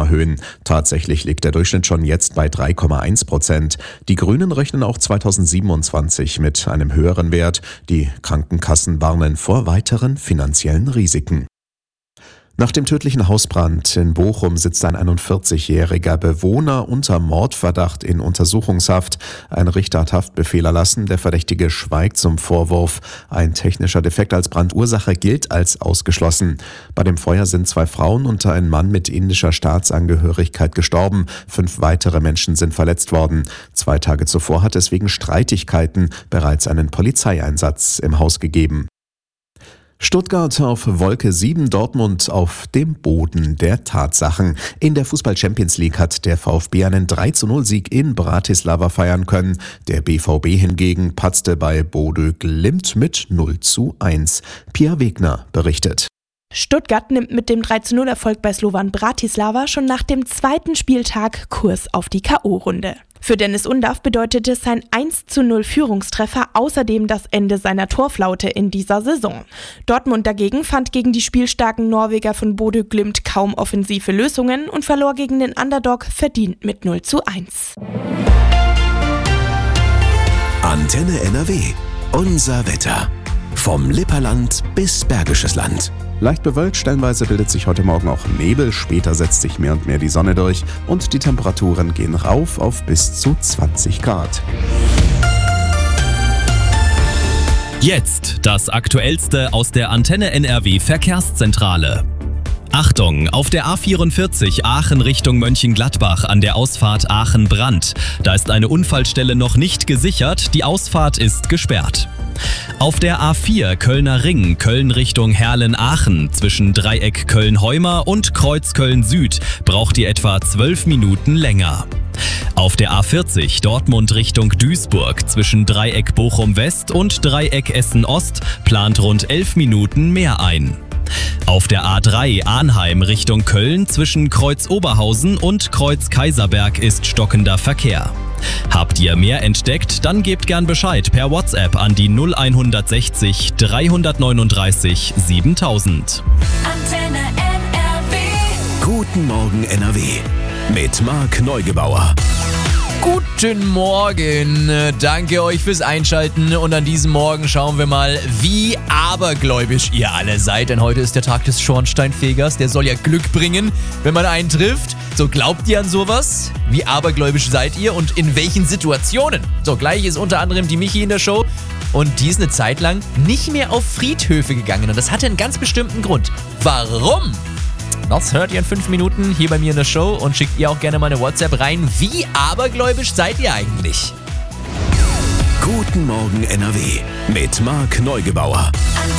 erhöhen. Tatsächlich liegt der Durchschnitt schon jetzt bei 3,1%. Die Grünen rechnen auch 2027 mit einem höheren Wert. Die Krankenkassen warnen vor weiteren finanziellen Risiken. Nach dem tödlichen Hausbrand in Bochum sitzt ein 41-jähriger Bewohner unter Mordverdacht in Untersuchungshaft. Ein Richter hat Haftbefehl erlassen. Der Verdächtige schweigt zum Vorwurf. Ein technischer Defekt als Brandursache gilt als ausgeschlossen. Bei dem Feuer sind 2 Frauen und ein Mann mit indischer Staatsangehörigkeit gestorben. 5 weitere Menschen sind verletzt worden. 2 Tage zuvor hat es wegen Streitigkeiten bereits einen Polizeieinsatz im Haus gegeben. Stuttgart auf Wolke 7, Dortmund auf dem Boden der Tatsachen. In der Fußball-Champions League hat der VfB einen 3:0-Sieg in Bratislava feiern können. Der BVB hingegen patzte bei Bodø Glimt mit 0:1. Pia Wegner berichtet. Stuttgart nimmt mit dem 3:0-Erfolg bei Slovan Bratislava schon nach dem 2. Spieltag Kurs auf die K.O.-Runde. Für Dennis Undav bedeutete sein 1:0 Führungstreffer außerdem das Ende seiner Torflaute in dieser Saison. Dortmund dagegen fand gegen die spielstarken Norweger von Bodø Glimt kaum offensive Lösungen und verlor gegen den Underdog verdient mit 0:1. Antenne NRW. Unser Wetter. Vom Lipperland bis Bergisches Land. Leicht bewölkt, stellenweise bildet sich heute Morgen auch Nebel, später setzt sich mehr und mehr die Sonne durch und die Temperaturen gehen rauf auf bis zu 20 Grad. Jetzt das Aktuellste aus der Antenne NRW Verkehrszentrale. Achtung, auf der A44 Aachen Richtung Mönchengladbach an der Ausfahrt Aachen-Brandt. Da ist eine Unfallstelle noch nicht gesichert, die Ausfahrt ist gesperrt. Auf der A4 Kölner Ring, Köln Richtung Herlen-Aachen, zwischen Dreieck Köln-Heumer und Kreuz Köln-Süd braucht ihr etwa 12 Minuten länger. Auf der A40 Dortmund Richtung Duisburg, zwischen Dreieck Bochum-West und Dreieck Essen-Ost plant rund 11 Minuten mehr ein. Auf der A3 Arnheim Richtung Köln zwischen Kreuz Oberhausen und Kreuz Kaiserberg ist stockender Verkehr. Habt ihr mehr entdeckt, dann gebt gern Bescheid per WhatsApp an die 0160 339 7000. Antenne NRW. Guten Morgen NRW. Mit Marc Neugebauer. Guten Morgen, danke euch fürs Einschalten und an diesem Morgen schauen wir mal, wie abergläubisch ihr alle seid, denn heute ist der Tag des Schornsteinfegers, der soll ja Glück bringen, wenn man einen trifft. So, glaubt ihr an sowas? Wie abergläubisch seid ihr und in welchen Situationen? So, gleich ist unter anderem die Michi in der Show und die ist eine Zeit lang nicht mehr auf Friedhöfe gegangen und das hatte einen ganz bestimmten Grund. Warum? Das hört ihr in 5 Minuten hier bei mir in der Show und schickt ihr auch gerne mal eine WhatsApp rein. Wie abergläubisch seid ihr eigentlich? Guten Morgen NRW mit Marc Neugebauer.